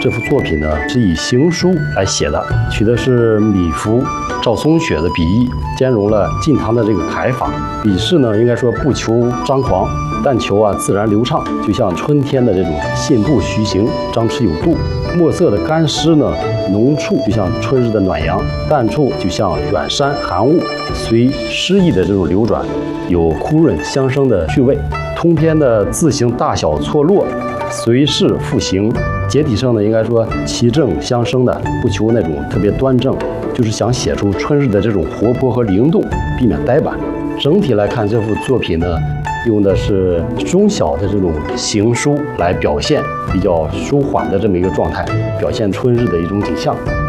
这幅作品呢是以行书来写的，取的是米芾、赵松雪的笔意，兼容了晋唐的这个楷法。笔势呢，应该说不求张狂，但求自然流畅，就像春天的这种信步徐行，张弛有度。墨色的干湿呢，浓处就像春日的暖阳，淡处就像远山寒雾，随诗意的这种流转，有枯润相生的趣味。通篇的字形大小错落，随势复形，结体上呢，应该说齐正相生的，不求那种特别端正，就是想写出春日的这种活泼和灵动，避免呆板。整体来看，这幅作品呢，用的是中小的这种行书来表现比较舒缓的这么一个状态，表现春日的一种景象。